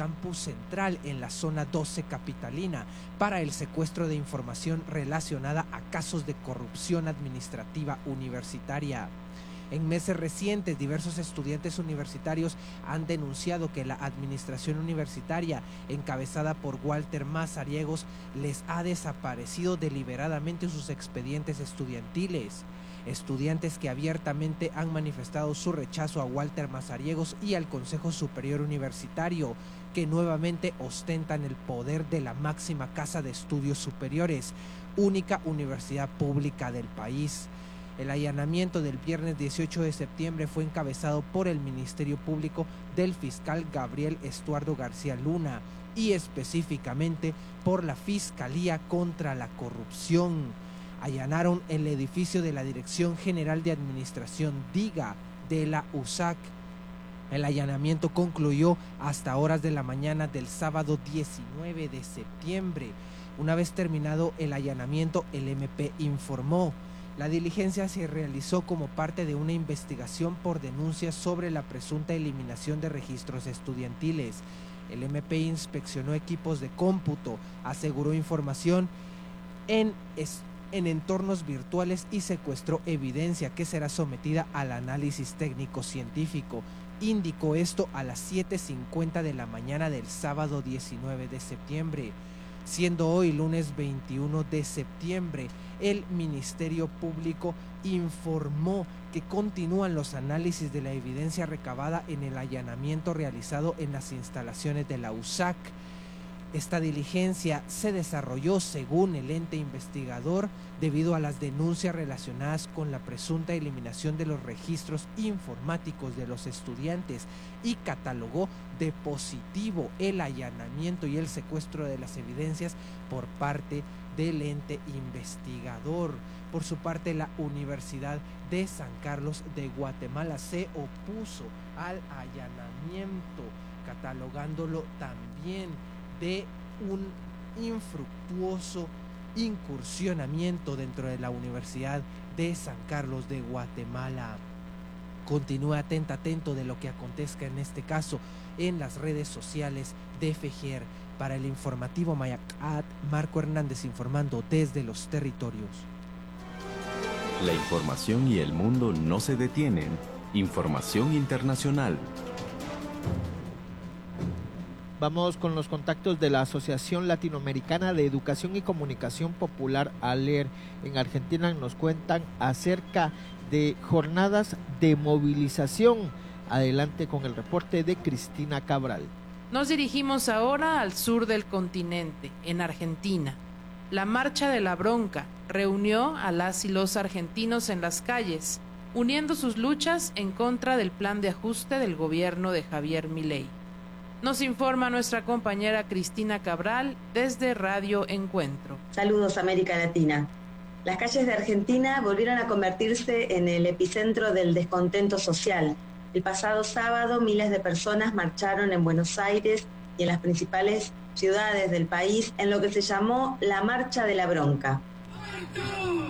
Campus Central en la zona 12 capitalina para el secuestro de información relacionada a casos de corrupción administrativa universitaria. En meses recientes, diversos estudiantes universitarios han denunciado que la administración universitaria, encabezada por Walter Mazariegos, les ha desaparecido deliberadamente sus expedientes estudiantiles. Estudiantes que abiertamente han manifestado su rechazo a Walter Mazariegos y al Consejo Superior Universitario, que nuevamente ostentan el poder de la máxima casa de estudios superiores, única universidad pública del país. El allanamiento del viernes 18 de septiembre fue encabezado por el Ministerio Público del fiscal Gabriel Estuardo García Luna y específicamente por la Fiscalía contra la Corrupción. Allanaron el edificio de la Dirección General de Administración DIGA de la USAC. El allanamiento concluyó hasta horas de la mañana del sábado 19 de septiembre. Una vez terminado el allanamiento, el MP informó: la diligencia se realizó como parte de una investigación por denuncias sobre la presunta eliminación de registros estudiantiles. El MP inspeccionó equipos de cómputo, aseguró información en entornos virtuales y secuestró evidencia que será sometida al análisis técnico-científico. Indicó esto a las 7:50 de la mañana del sábado 19 de septiembre. Siendo hoy lunes 21 de septiembre, el Ministerio Público informó que continúan los análisis de la evidencia recabada en el allanamiento realizado en las instalaciones de la USAC. Esta diligencia se desarrolló, según el ente investigador, debido a las denuncias relacionadas con la presunta eliminación de los registros informáticos de los estudiantes y catalogó de positivo el allanamiento y el secuestro de las evidencias por parte del ente investigador. Por su parte, la Universidad de San Carlos de Guatemala se opuso al allanamiento, catalogándolo también de un infructuoso incursionamiento dentro de la Universidad de San Carlos de Guatemala. Continúe atento de lo que acontezca en este caso en las redes sociales de FEJER. Para el informativo Mayacat, Marco Hernández informando desde los territorios. La información y el mundo no se detienen. Información internacional. Vamos con los contactos de la Asociación Latinoamericana de Educación y Comunicación Popular, ALER. En Argentina nos cuentan acerca de jornadas de movilización. Adelante con el reporte de Cristina Cabral. Nos dirigimos ahora al sur del continente, en Argentina. La Marcha de la Bronca reunió a las y los argentinos en las calles, uniendo sus luchas en contra del plan de ajuste del gobierno de Javier Milei. Nos informa nuestra compañera Cristina Cabral desde Radio Encuentro. Saludos, América Latina. Las calles de Argentina volvieron a convertirse en el epicentro del descontento social. El pasado sábado, miles de personas marcharon en Buenos Aires y en las principales ciudades del país en lo que se llamó la Marcha de la Bronca.